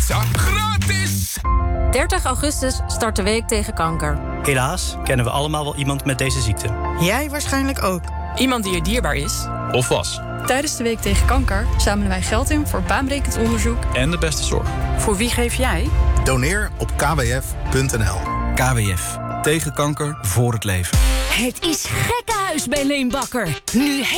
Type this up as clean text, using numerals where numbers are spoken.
pizza gratis. 30 augustus start de Week tegen Kanker. Helaas kennen we allemaal wel iemand met deze ziekte. Jij waarschijnlijk ook. Iemand die je dierbaar is. Of was. Tijdens de Week tegen Kanker zamelen wij geld in voor baanbrekend onderzoek. En de beste zorg. Voor wie geef jij? Doneer op kwf.nl. KWF. Tegen kanker, voor het leven. Het is gekkenhuis bij Leenbakker. Nu